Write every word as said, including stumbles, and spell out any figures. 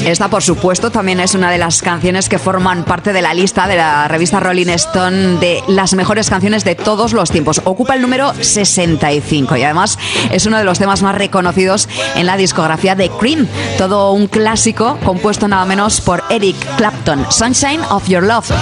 Esta, por supuesto, también es una de las canciones que forman parte de la lista de la revista Rolling Stone de las mejores canciones de todos los tiempos. Ocupa el número sesenta y cinco y además es uno de los temas más reconocidos en la discografía de Cream. Todo un clásico compuesto nada menos por Eric Clapton. Sunshine of Your Love.